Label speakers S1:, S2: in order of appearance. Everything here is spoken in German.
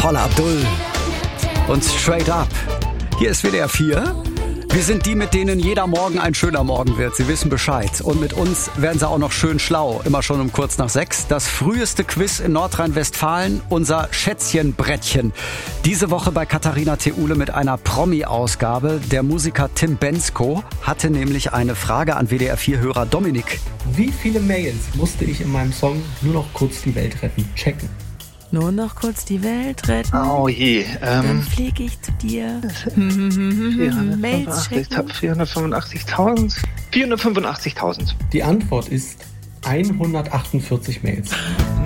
S1: Paula Abdul und Straight Up. Hier ist WDR 4. Wir sind die, mit denen jeder Morgen ein schöner Morgen wird. Sie wissen Bescheid. Und mit uns werden sie auch noch schön schlau. Immer schon um kurz nach 6. Das früheste Quiz in Nordrhein-Westfalen, unser Schätzchenbrettchen. Diese Woche bei Katharina Theule mit einer Promi-Ausgabe. Der Musiker Tim Bendzko hatte nämlich eine Frage an WDR 4-Hörer Dominik.
S2: Wie viele Mails musste ich in meinem Song Nur noch kurz die Welt retten checken?
S3: Nur noch kurz die Welt retten.
S4: Oh je.
S3: Dann fliege ich zu dir. Mails checken.
S4: 485.000. 485.000.
S2: Die Antwort ist 148 Mails.